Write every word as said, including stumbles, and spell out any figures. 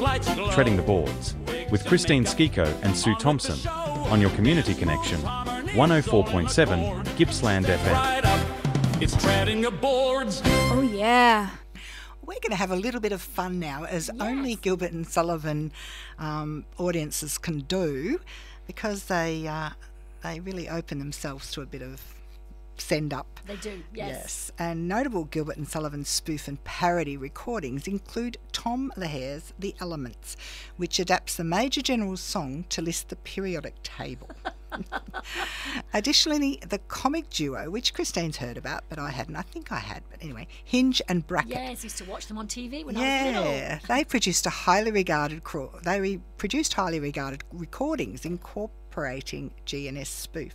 Treading the Boards, with Christine Skiko and Sue Thompson, on your Community Connection, one oh four point seven Gippsland F M. It's treading the boards. Oh, yeah. We're going to have a little bit of fun now, as Yes. only Gilbert and Sullivan um, audiences can do, because they uh, they really open themselves to a bit of send up. They do, yes. Yes, and notable Gilbert and Sullivan spoof and parody recordings include Tom Lahare's The Elements, which adapts the Major General's song to list the periodic table. Additionally, the comic duo, which Christine's heard about, but I hadn't. I think I had, but anyway, Hinge and Bracket. Yes, used to watch them on T V when I was little. Yeah, they produced a highly regarded cro- they re- produced highly regarded recordings incorporating G N S spoof.